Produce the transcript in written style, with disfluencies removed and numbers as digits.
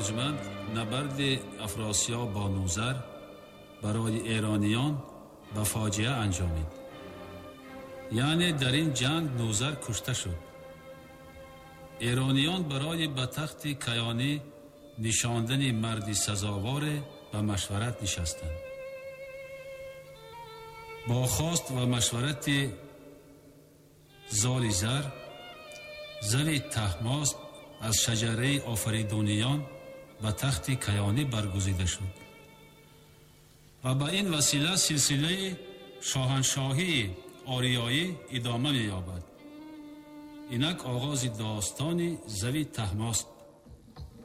ارجمند نبرد افراسیاب با نوذر برای ایرانیان به فاجعه انجامید. یعنی در این جنگ نوذر کشته شد. ایرانیان برای به تخت کیانی نشاندن مردی سزاوار به مشورت نشستند. با خواست و مشورت زال زر، زن طهماسب از شجره آفریدونیان به تخت کیانی برگزیده شد و به این وسیله سلسله شاهنشاهی آریایی ادامه می‌یابد. اینک آغاز داستان زوی طهماسب